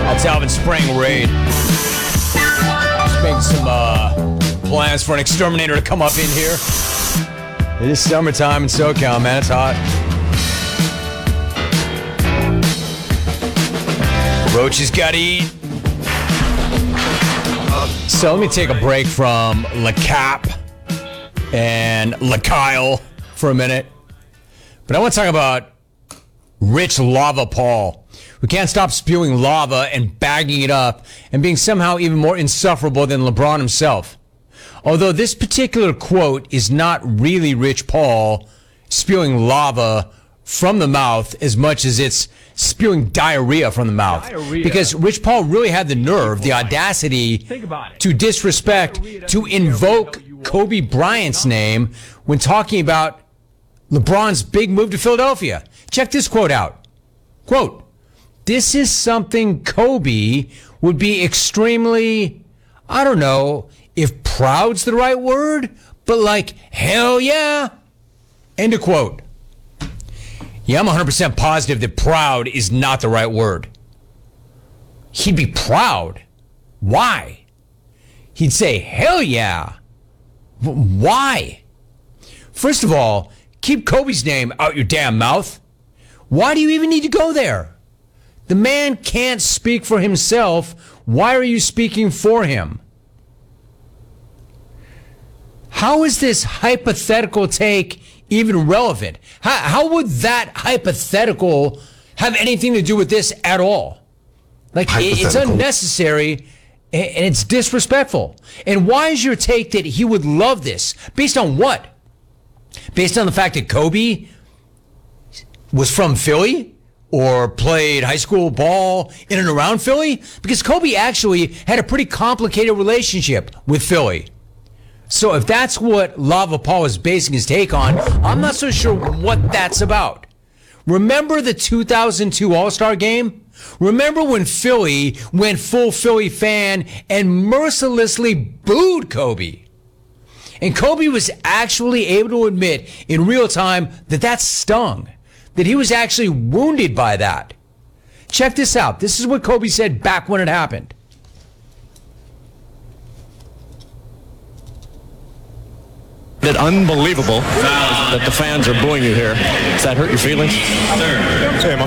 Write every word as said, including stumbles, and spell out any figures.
That's Alvin Spring Raid. Just making some uh, plans for an exterminator to come up in here. It is summertime in SoCal, man. It's hot. Roaches gotta eat. So let me take a break from Le Cap and Le Kyle for a minute. But I want to talk about Rich Lava Paul, who can't stop spewing lava and bagging it up and being somehow even more insufferable than LeBron himself. Although this particular quote is not really Rich Paul spewing lava from the mouth as much as it's spewing diarrhea from the mouth. Diarrhea. Because Rich Paul really had the nerve, the audacity to disrespect, diarrhea, to invoke Kobe Bryant's name when talking about LeBron's big move to Philadelphia. Check this quote out. Quote, "This is something Kobe would be extremely, I don't know if proud's the right word, but like, hell yeah." End of quote. Yeah, I'm one hundred percent positive that proud is not the right word. He'd be proud. Why? He'd say, hell yeah. Why? First of all, keep Kobe's name out your damn mouth. Why do you even need to go there? The man can't speak for himself. Why are you speaking for him? How is this hypothetical take even relevant? How, how would that hypothetical have anything to do with this at all? Like, it's unnecessary and it's disrespectful. And why is your take that he would love this? Based on what? Based on the fact that Kobe was from Philly or played high school ball in and around Philly? Because Kobe actually had a pretty complicated relationship with Philly. So if that's what Lava Paul is basing his take on, I'm not so sure what that's about. Remember the two thousand two All-Star Game? Remember when Philly went full Philly fan and mercilessly booed Kobe? And Kobe was actually able to admit in real time that that stung, that he was actually wounded by that. Check this out. This is what Kobe said back when it happened. It unbelievable that the fans are booing you here. Does that hurt your feelings?